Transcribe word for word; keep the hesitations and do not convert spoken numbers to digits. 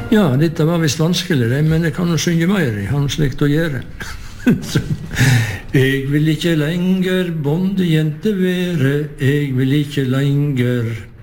Ja, dette var visst vanskelig, det, men jeg kan jo synge mer. Jeg har noe slikt å gjøre. Så, jeg vil ikke lenger bondejente være, jeg vil ikke lenger